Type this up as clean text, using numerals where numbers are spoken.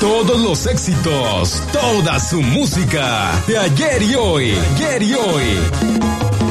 Todos los éxitos, toda su música, de ayer y hoy, ayer y hoy.